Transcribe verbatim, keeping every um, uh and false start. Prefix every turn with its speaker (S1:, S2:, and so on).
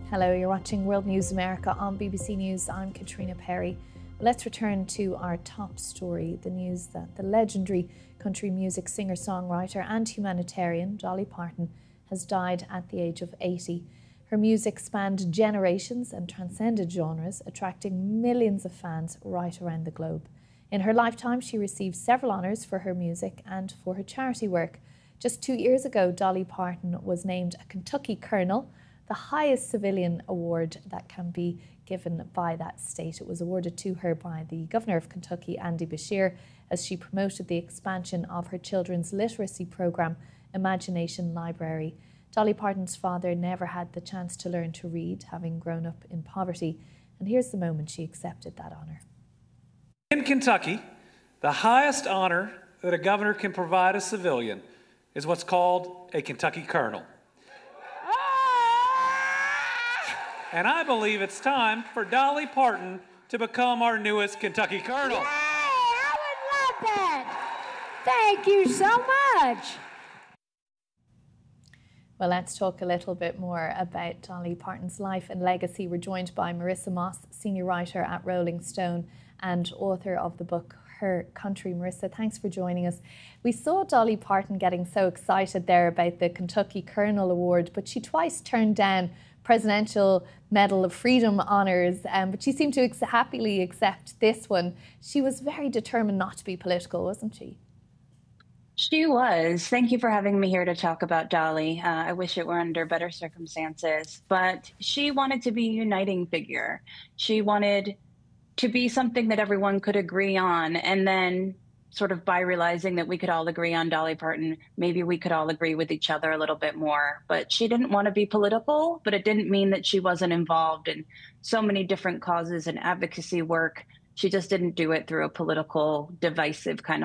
S1: Hello, you're watching World News America on B B C News. I'm Katrina Perry. Let's return to our top story, the news that the legendary country music singer-songwriter and humanitarian Dolly Parton has died at the age of eighty. Her music spanned generations and transcended genres, attracting millions of fans right around the globe. In her lifetime, she received several honours for her music and for her charity work. Just two years ago, Dolly Parton was named a Kentucky Colonel, the highest civilian award that can be given by that state. It was awarded to her by the Governor of Kentucky, Andy Beshear, as she promoted the expansion of her children's literacy programme, Imagination Library. Dolly Parton's father never had the chance to learn to read, having grown up in poverty, and here's the moment she accepted that honour.
S2: In Kentucky, the highest honour that a governor can provide a civilian is what's called a Kentucky Colonel. And I believe it's time for Dolly Parton to become our newest Kentucky Colonel.
S3: Yay! I would love that. Thank you so much.
S1: Well, let's talk a little bit more about Dolly Parton's life and legacy. We're joined by Marissa Moss, senior writer at Rolling Stone and author of the book Her Country. Marissa, thanks for joining us. We saw Dolly Parton getting so excited there about the Kentucky Colonel Award, but she twice turned down Presidential Medal of Freedom honours, um, but she seemed to ex happily accept this one. She was very determined not to be political, wasn't she?
S4: She was. Thank you for having me here to talk about Dolly. Uh, I wish it were under better circumstances, but she wanted to be a uniting figure. She wanted to be something that everyone could agree on, and then sort of by realizing that we could all agree on Dolly Parton, maybe we could all agree with each other a little bit more. But she didn't want to be political, but it didn't mean that she wasn't involved in so many different causes and advocacy work. She just didn't do it through a political, divisive kind of